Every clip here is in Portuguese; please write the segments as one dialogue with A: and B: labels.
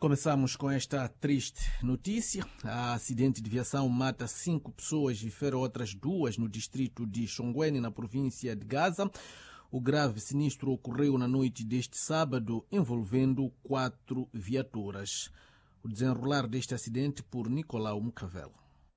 A: Começamos com esta triste notícia. A acidente de viação mata 5 pessoas e fere outras 2 no distrito de Xongweni, na província de Gaza. O grave sinistro ocorreu na noite deste sábado, envolvendo 4 viaturas. O desenrolar deste acidente por Nicolau Mucavel.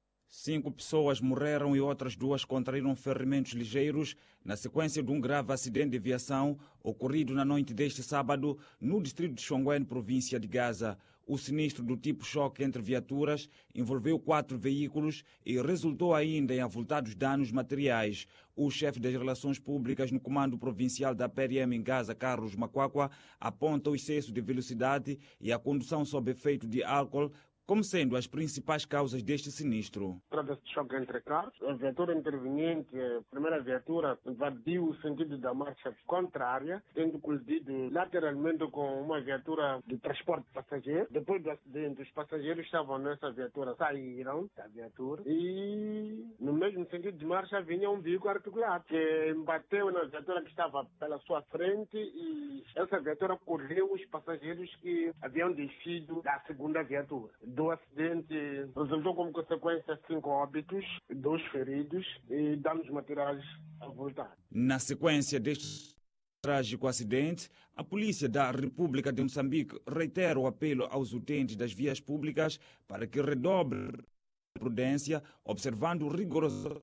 B: 5 pessoas morreram e outras 2 contraíram ferimentos ligeiros na sequência de um grave acidente de viação ocorrido na noite deste sábado no distrito de Xongweni, província de Gaza. O sinistro do tipo choque entre viaturas envolveu 4 veículos e resultou ainda em avultados danos materiais. O chefe das relações públicas no comando provincial da PRM em Gaza, Carlos Makwakwa, aponta o excesso de velocidade e a condução sob efeito de álcool como sendo as principais causas deste sinistro.
C: Trata-se de choque entre carros. A viatura interveniente, a primeira viatura, invadiu o sentido da marcha contrária, tendo colidido lateralmente com uma viatura de transporte de passageiros. Depois do acidente, os passageiros estavam nessa viatura, saíram da viatura e, no mesmo sentido de marcha, vinha um veículo articulado que bateu na viatura que estava pela sua frente e essa viatura correu os passageiros que haviam descido da segunda viatura. Do acidente resultou como consequência 5 óbitos, 2 feridos e danos materiais avultados.
B: Na sequência deste trágico acidente, a Polícia da República de Moçambique reitera o apelo aos utentes das vias públicas para que redobrem a prudência, observando rigorosamente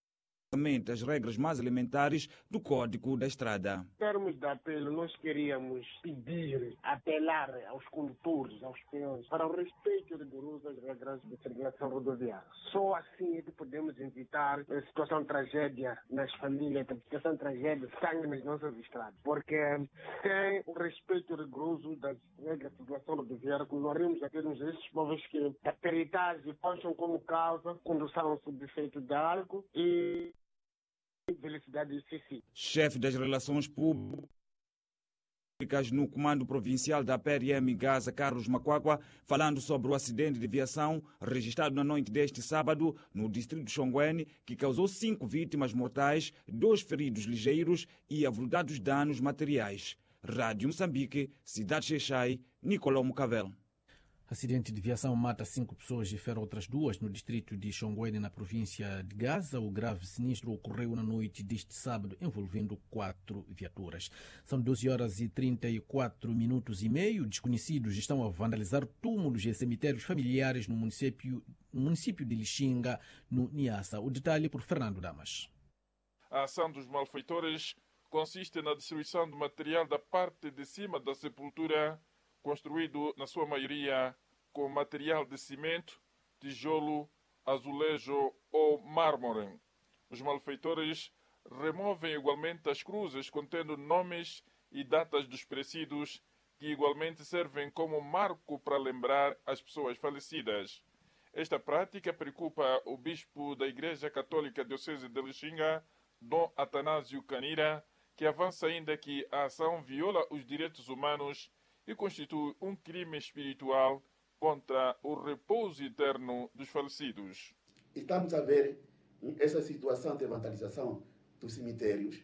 B: as regras mais elementares do Código da Estrada.
C: Em termos de apelo, nós queríamos pedir, apelar aos condutores, aos peões, para o respeito rigoroso às regras de circulação rodoviária. Só assim é que podemos evitar a situação de tragédia nas famílias, a situação de tragédia, sangue nas nossas estradas. Porque sem o respeito rigoroso das regras de circulação rodoviária, continuaremos a termos esses povos que a peritagem postam como causa condução sob efeito de álcool e velocidade excessiva.
B: Chefe das relações públicas no comando provincial da PRM em Gaza, Carlos Makwakwa, falando sobre o acidente de viação registrado na noite deste sábado no distrito de Xongweni, que causou 5 vítimas mortais, 2 feridos ligeiros e avultados danos materiais. Rádio Moçambique, Cidade Xai-Xai, Nicolau Mucavel.
A: Acidente de viação mata 5 pessoas e fere outras 2 no distrito de Xongweni, na província de Gaza. O grave sinistro ocorreu na noite deste sábado, envolvendo 4 viaturas. São 12 horas e 34 minutos e meio. Desconhecidos estão a vandalizar túmulos e cemitérios familiares no município de Lixinga, no Niassa. O detalhe por Fernando Damas.
D: A ação dos malfeitores consiste na destruição de material da parte de cima da sepultura, construído, na sua maioria, com material de cimento, tijolo, azulejo ou mármore. Os malfeitores removem igualmente as cruzes contendo nomes e datas dos perecidos, que igualmente servem como marco para lembrar as pessoas falecidas. Esta prática preocupa o bispo da Igreja Católica Diocese de Lixinga, Dom Atanásio Canira, que avança ainda que a ação viola os direitos humanos e constitui um crime espiritual contra o repouso eterno dos falecidos.
E: Estamos a ver essa situação de vandalização dos cemitérios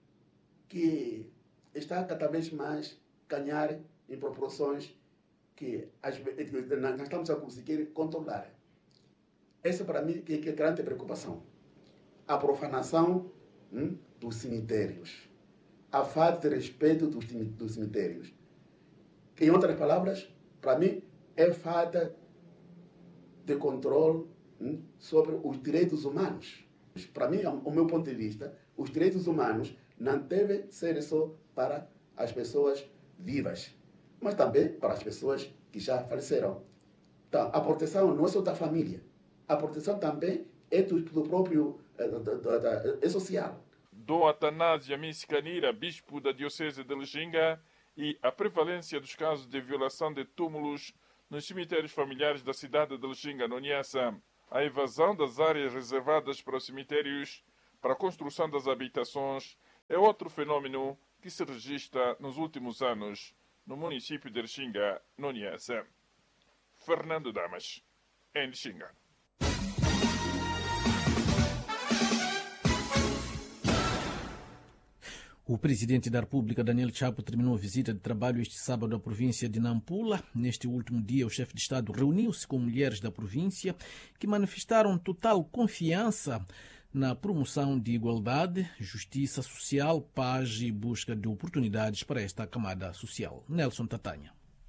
E: que está cada vez mais ganhar em proporções que nós estamos a conseguir controlar. Essa para mim é a grande preocupação. A profanação dos cemitérios, a falta de respeito dos cemitérios. Que, em outras palavras, para mim, é falta de controle sobre os direitos humanos. Para mim, ao meu ponto de vista, os direitos humanos não devem ser só para as pessoas vivas, mas também para as pessoas que já faleceram. Então, a proteção não é só da família, a proteção também é do próprio, é social.
D: Dom Atanásio Canira, bispo da Diocese de Lixinga, e a prevalência dos casos de violação de túmulos nos cemitérios familiares da cidade de Lixinga, no Niassa. A invasão das áreas reservadas para os cemitérios para a construção das habitações é outro fenômeno que se registra nos últimos anos no município de Lixinga, no Niassa. Fernando Damas, em Lixinga.
A: O presidente da República, Daniel Chapo, terminou a visita de trabalho este sábado à província de Nampula. Neste último dia, o chefe de Estado reuniu-se com mulheres da província que manifestaram total confiança na promoção de igualdade, justiça social, paz e busca de oportunidades para esta camada social. Nelson Tatanha.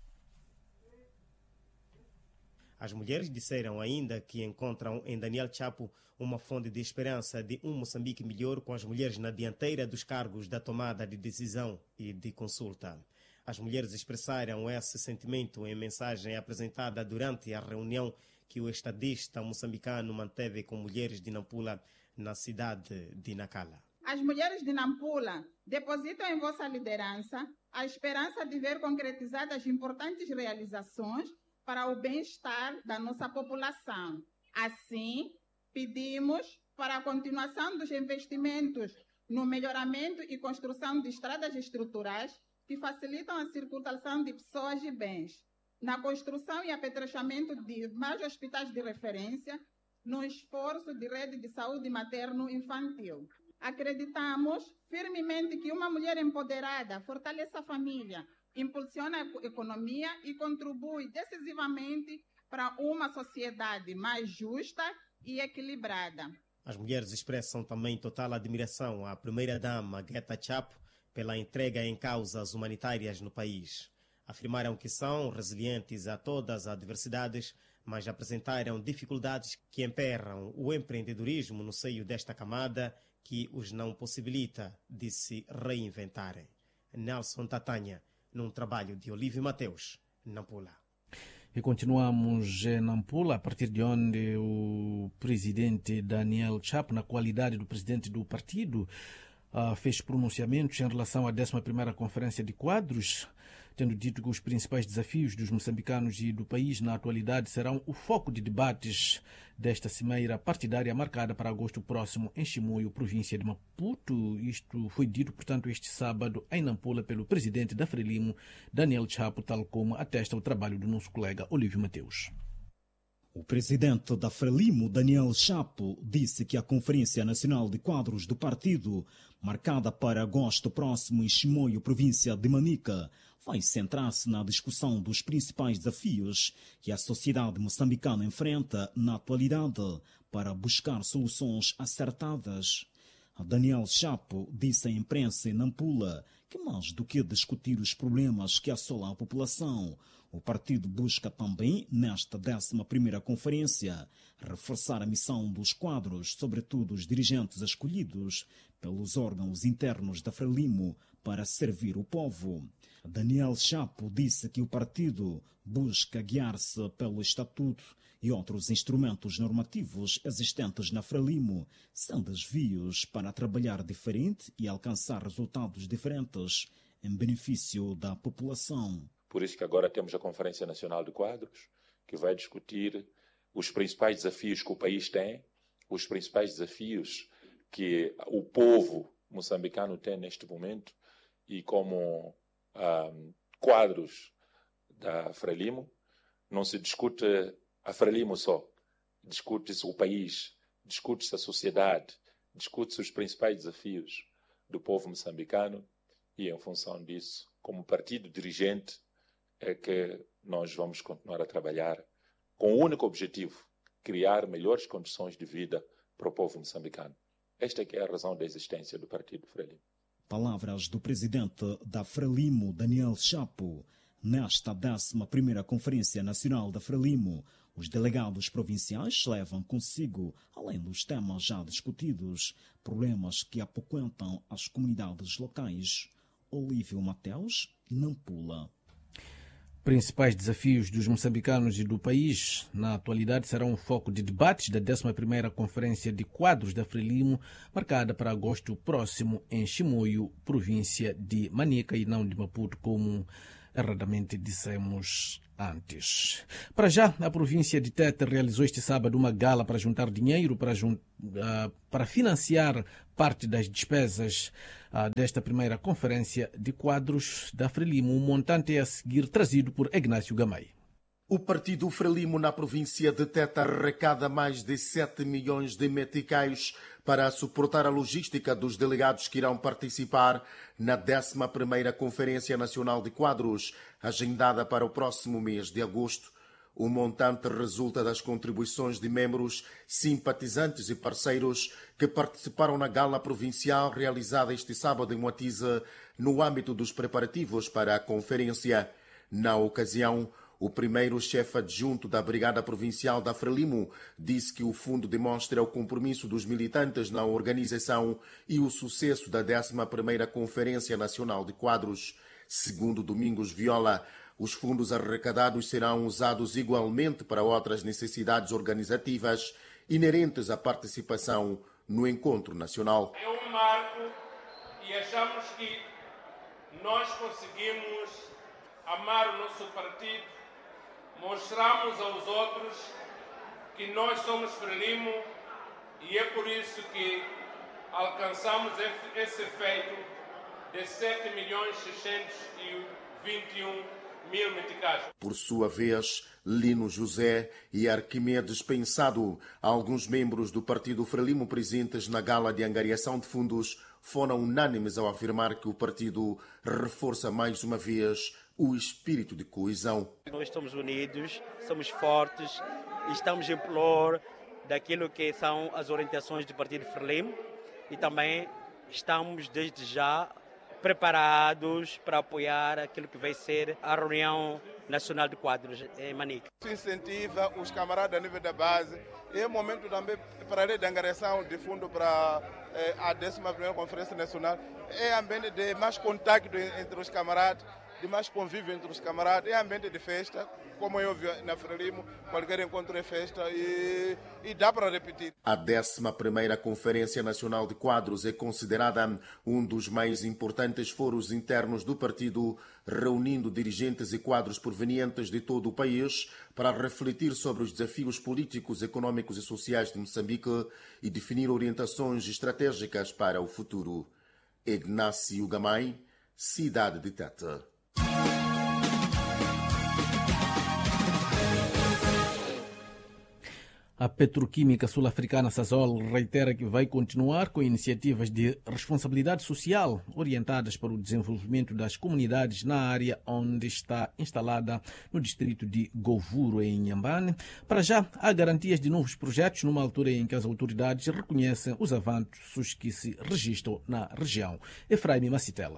F: As mulheres disseram ainda que encontram em Daniel Chapo uma fonte de esperança de um Moçambique melhor, com as mulheres na dianteira dos cargos da tomada de decisão e de consulta. As mulheres expressaram esse sentimento em mensagem apresentada durante a reunião que o estadista moçambicano manteve com mulheres de Nampula na cidade de Nacala.
G: As mulheres de Nampula depositam em vossa liderança a esperança de ver concretizadas importantes realizações para o bem-estar da nossa população. Assim, pedimos para a continuação dos investimentos no melhoramento e construção de estradas estruturais que facilitam a circulação de pessoas e bens, na construção e apetrechamento de mais hospitais de referência, no esforço de rede de saúde materno-infantil. Acreditamos firmemente que uma mulher empoderada fortalece a família, impulsiona a economia e contribui decisivamente para uma sociedade mais justa e equilibrada.
F: As mulheres expressam também total admiração à primeira-dama Geta Chapo pela entrega em causas humanitárias no país. Afirmaram que são resilientes a todas as adversidades, mas apresentaram dificuldades que emperram o empreendedorismo no seio desta camada que os não possibilita de se reinventarem. Nelson Tatanha, num trabalho de Olívio Mateus, Nampula.
A: E continuamos em Nampula, a partir de onde o presidente Daniel Chapo, na qualidade do presidente do partido, fez pronunciamentos em relação à 11ª Conferência de Quadros, tendo dito que os principais desafios dos moçambicanos e do país na atualidade serão o foco de debates desta cimeira partidária marcada para agosto próximo em Chimoio, província de Maputo. Isto foi dito, portanto, este sábado em Nampula pelo presidente da Frelimo, Daniel Chapo, tal como atesta o trabalho do nosso colega Olívio Mateus.
H: O presidente da Frelimo, Daniel Chapo, disse que a Conferência Nacional de Quadros do partido, marcada para agosto próximo em Chimoio, província de Manica, vai centrar-se na discussão dos principais desafios que a sociedade moçambicana enfrenta na atualidade para buscar soluções acertadas. Daniel Chapo disse à imprensa em Nampula que, mais do que discutir os problemas que assolam a população, o partido busca também, nesta 11ª Conferência, reforçar a missão dos quadros, sobretudo os dirigentes escolhidos pelos órgãos internos da Frelimo, para servir o povo. Daniel Chapo disse que o partido busca guiar-se pelo Estatuto e outros instrumentos normativos existentes na Frelimo, sem desvios, para trabalhar diferente e alcançar resultados diferentes em benefício da população.
I: Por isso que agora temos a Conferência Nacional de Quadros, que vai discutir os principais desafios que o país tem, os principais desafios que o povo moçambicano tem neste momento, e como quadros da Frelimo, não se discute a Frelimo só, discute-se o país, discute-se a sociedade, discute-se os principais desafios do povo moçambicano, e em função disso, como partido dirigente, é que nós vamos continuar a trabalhar com o único objetivo, criar melhores condições de vida para o povo moçambicano. Esta é que é a razão da existência do partido Frelimo.
H: Palavras do presidente da Frelimo, Daniel Chapo. Nesta 11ª Conferência Nacional da Frelimo, os delegados provinciais levam consigo, além dos temas já discutidos, problemas que apoquentam as comunidades locais. Olívio Mateus, Nampula.
A: Principais desafios dos moçambicanos e do país na atualidade serão o foco de debates da 11ª Conferência de Quadros da Frelimo, marcada para agosto próximo em Chimoio, província de Manica e não de Maputo, como erradamente dissemos antes. Para já, a província de Tete realizou este sábado uma gala para juntar dinheiro para financiar parte das despesas desta primeira conferência de quadros da Frelimo. O montante é a seguir trazido por Ignácio Gamay.
J: O O partido Frelimo na província de Teta arrecada mais de 7 milhões de meticais para suportar a logística dos delegados que irão participar na 11ª Conferência Nacional de Quadros, agendada para o próximo mês de agosto. O montante resulta das contribuições de membros, simpatizantes e parceiros que participaram na gala provincial realizada este sábado em Moatize, no âmbito dos preparativos para a conferência. Na ocasião, o primeiro chefe adjunto da Brigada Provincial da Frelimo disse que o fundo demonstra o compromisso dos militantes na organização e o sucesso da 11ª Conferência Nacional de Quadros. Segundo Domingos Viola, os fundos arrecadados serão usados igualmente para outras necessidades organizativas inerentes à participação no encontro nacional.
K: É um marco e achamos que nós conseguimos amar o nosso partido, mostramos aos outros que nós somos Frelimo e é por isso que alcançamos esse feito de 7.621.000 meticais.
J: Por sua vez, Lino José e Arquimedes Pensado, alguns membros do partido Frelimo presentes na gala de angariação de fundos, foram unânimes ao afirmar que o partido reforça mais uma vez o espírito de coesão.
L: Nós estamos unidos, somos fortes e estamos em prol daquilo que são as orientações do partido Frelimo e também estamos desde já preparados para apoiar aquilo que vai ser a reunião nacional de quadros em Manica.
M: Isso incentiva os camaradas a nível da base. É um momento também para a de angariação de fundo para a 11ª Conferência Nacional. É ambiente de mais contato entre os camaradas, de mais convívio entre os camaradas, é ambiente de festa, como eu vi na Frelimo, qualquer encontro é festa e dá para repetir.
J: A 11ª Conferência Nacional de Quadros é considerada um dos mais importantes foros internos do partido, reunindo dirigentes e quadros provenientes de todo o país para refletir sobre os desafios políticos, econômicos e sociais de Moçambique e definir orientações estratégicas para o futuro. Ignácio Gamay, Cidade de Teta.
A: A petroquímica sul-africana Sasol reitera que vai continuar com iniciativas de responsabilidade social orientadas para o desenvolvimento das comunidades na área onde está instalada no distrito de Govuro, em Inhambane. Para já, há garantias de novos projetos numa altura em que as autoridades reconhecem os avanços que se registram na região. Efraim Macitela.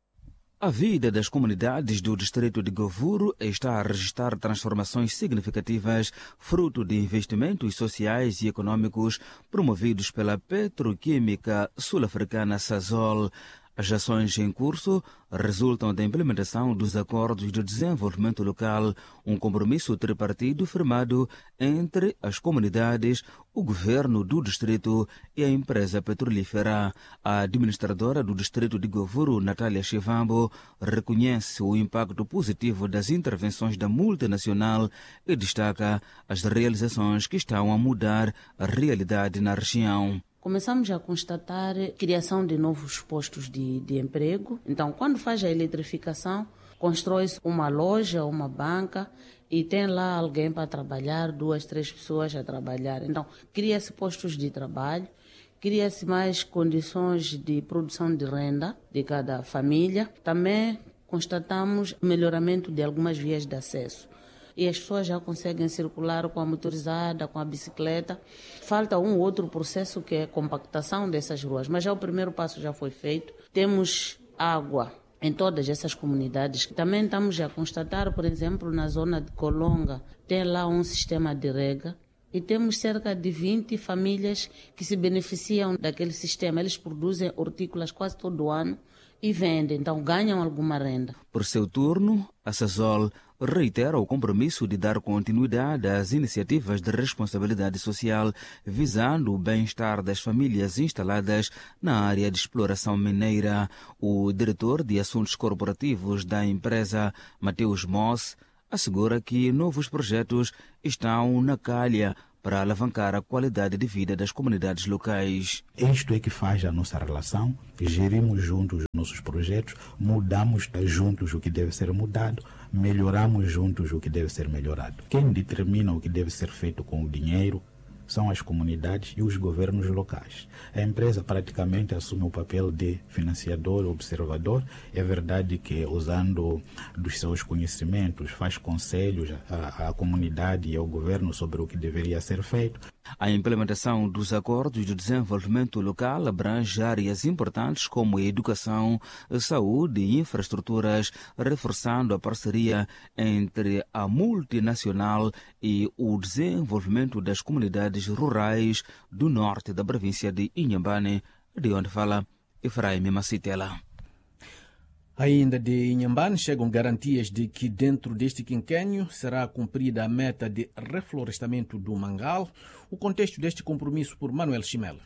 N: A vida das comunidades do distrito de Govuro está a registrar transformações significativas, fruto de investimentos sociais e econômicos promovidos pela petroquímica sul-africana Sasol. As ações em curso resultam da implementação dos acordos de desenvolvimento local, um compromisso tripartido firmado entre as comunidades, o governo do distrito e a empresa petrolífera. A administradora do distrito de Govuro, Natália Chivambo, reconhece o impacto positivo das intervenções da multinacional e destaca as realizações que estão a mudar a realidade na região.
O: Começamos a constatar a criação de novos postos de emprego. Então, quando faz a eletrificação, constrói-se uma loja, uma banca e tem lá alguém para trabalhar, 2, 3 pessoas a trabalhar. Então, cria-se postos de trabalho, cria-se mais condições de produção de renda de cada família. Também constatamos melhoramento de algumas vias de acesso. E as pessoas já conseguem circular com a motorizada, com a bicicleta. Falta um outro processo que é a compactação dessas ruas, mas já o primeiro passo já foi feito. Temos água em todas essas comunidades. Também estamos a constatar, por exemplo, na zona de Colonga, tem lá um sistema de rega e temos cerca de 20 famílias que se beneficiam daquele sistema. Eles produzem hortícolas quase todo ano e vendem, então ganham alguma renda.
N: Por seu turno, a Sasol reitera o compromisso de dar continuidade às iniciativas de responsabilidade social visando o bem-estar das famílias instaladas na área de exploração mineira. O diretor de assuntos corporativos da empresa, Mateus Moss, assegura que novos projetos estão na calha para alavancar a qualidade de vida das comunidades locais.
P: Isto é que faz a nossa relação, gerimos juntos os nossos projetos, mudamos juntos o que deve ser mudado, melhoramos juntos o que deve ser melhorado. Quem determina o que deve ser feito com o dinheiro são as comunidades e os governos locais. A empresa praticamente assume o papel de financiador, observador. É verdade que, usando dos seus conhecimentos, faz conselhos à comunidade e ao governo sobre o que deveria ser feito.
N: A implementação dos acordos de desenvolvimento local abrange áreas importantes como a educação, a saúde e infraestruturas, reforçando a parceria entre a multinacional e o desenvolvimento das comunidades rurais do norte da província de Inhambane, de onde fala Efraim Macitela.
A: Ainda de Inhambane chegam garantias de que dentro deste quinquênio será cumprida a meta de reflorestamento do Mangal. O contexto deste compromisso por Manuel Chimel.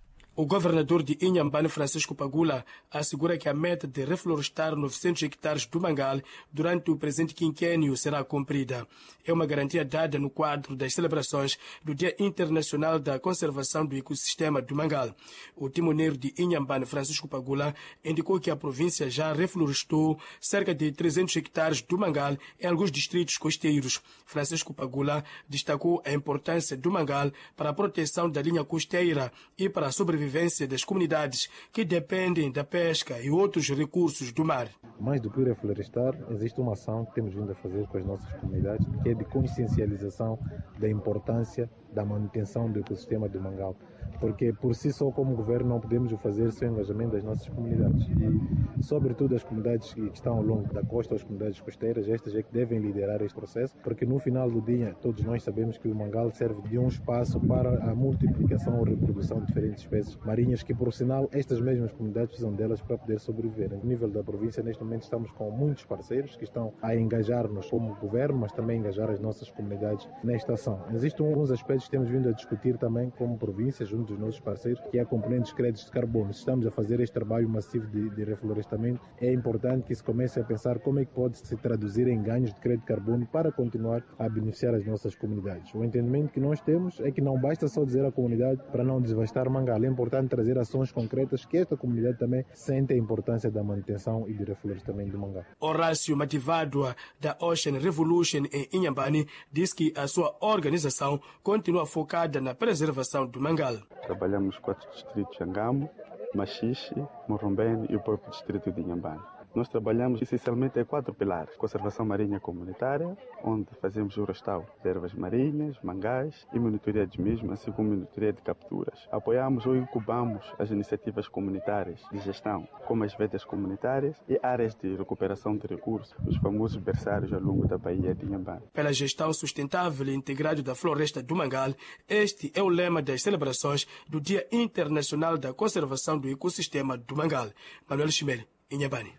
Q: O governador de Inhambane, Francisco Pagula, assegura que a meta de reflorestar 900 hectares do Mangal durante o presente quinquênio será cumprida. É uma garantia dada no quadro das celebrações do Dia Internacional da Conservação do Ecossistema do Mangal. O timoneiro de Inhambane, Francisco Pagula, indicou que a província já reflorestou cerca de 300 hectares do Mangal em alguns distritos costeiros. Francisco Pagula destacou a importância do Mangal para a proteção da linha costeira e para a sobrevivência das comunidades que dependem da pesca e outros recursos do mar.
R: Mais do que reflorestar, existe uma ação que temos vindo a fazer com as nossas comunidades, que é de consciencialização da importância da manutenção do ecossistema do Mangal. Porque por si só, como governo, não podemos o fazer sem o engajamento das nossas comunidades. E, sobretudo, as comunidades que estão ao longo da costa, as comunidades costeiras, estas é que devem liderar este processo, porque no final do dia, todos nós sabemos que o Mangal serve de um espaço para a multiplicação ou reprodução de diferentes espécies marinhas, que, por sinal, estas mesmas comunidades precisam delas para poder sobreviver. No nível da província, neste momento, estamos com muitos parceiros que estão a engajar-nos como governo, mas também a engajar as nossas comunidades nesta ação. Existem alguns aspectos que temos vindo a discutir também como província, junto dos nossos parceiros, que é a componente dos créditos de carbono. Se estamos a fazer este trabalho massivo de reflorestamento, é importante que se comece a pensar como é que pode se traduzir em ganhos de crédito de carbono para continuar a beneficiar as nossas comunidades. O entendimento que nós temos é que não basta só dizer à comunidade para não desvastar Mangal. É importante trazer ações concretas que esta comunidade também sente a importância da manutenção e do reflorestamento do Mangal.
Q: Horácio Mativadua, da Ocean Revolution em Inhambane, diz que a sua organização continua focada na preservação do Mangal.
S: Trabalhamos 4 distritos: Angamo, Machixe, Morrombene e o próprio distrito de Inhambane. Nós trabalhamos essencialmente em 4 pilares: conservação marinha comunitária, onde fazemos o restauro de ervas marinhas, mangás e monitoria dos mesmos, assim como monitoria de capturas. Apoiamos ou incubamos as iniciativas comunitárias de gestão, como as vedas comunitárias e áreas de recuperação de recursos, os famosos berçários ao longo da Baía de Inhambane.
Q: Pela gestão sustentável e integrada da floresta do Mangal, este é o lema das celebrações do Dia Internacional da Conservação do Ecossistema do Mangal. Manuel Chimel, Inhambane.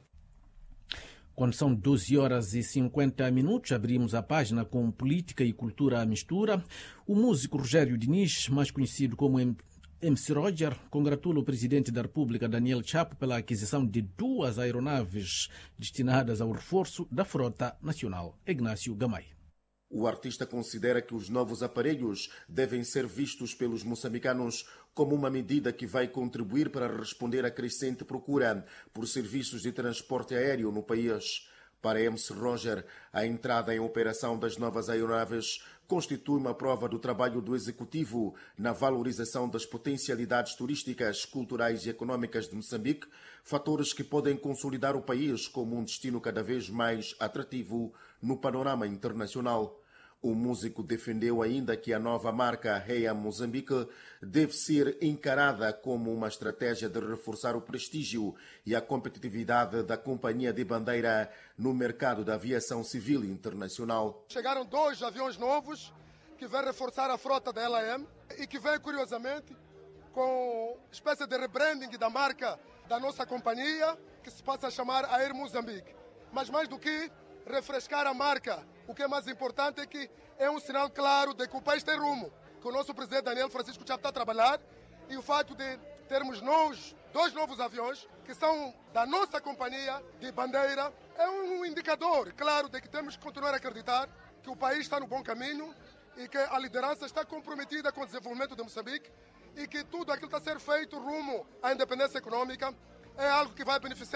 A: Quando são 12 horas e 50 minutos, abrimos a página com política e cultura à mistura. O músico Rogério Diniz, mais conhecido como MC Roger, congratula o presidente da República, Daniel Chapo, pela aquisição de 2 aeronaves destinadas ao reforço da frota nacional. Ignácio Gamay.
J: O artista considera que os novos aparelhos devem ser vistos pelos moçambicanos como uma medida que vai contribuir para responder à crescente procura por serviços de transporte aéreo no país. Para MC Roger, a entrada em operação das novas aeronaves constitui uma prova do trabalho do Executivo na valorização das potencialidades turísticas, culturais e econômicas de Moçambique, fatores que podem consolidar o país como um destino cada vez mais atrativo no panorama internacional. O músico defendeu ainda que a nova marca Reia Moçambique deve ser encarada como uma estratégia de reforçar o prestígio e a competitividade da companhia de bandeira no mercado da aviação civil internacional.
T: Chegaram 2 aviões novos que vão reforçar a frota da LAM e que vem, curiosamente, com espécie de rebranding da marca da nossa companhia, que se passa a chamar Air Moçambique. Mas mais do que refrescar a marca, o que é mais importante é que é um sinal claro de que o país tem rumo, que o nosso presidente Daniel Francisco Chapo está a trabalhar, e o fato de termos 2 novos aviões que são da nossa companhia de bandeira é um indicador claro de que temos que continuar a acreditar que o país está no bom caminho e que a liderança está comprometida com o desenvolvimento de Moçambique e que tudo aquilo que está a ser feito rumo à independência econômica é algo que vai beneficiar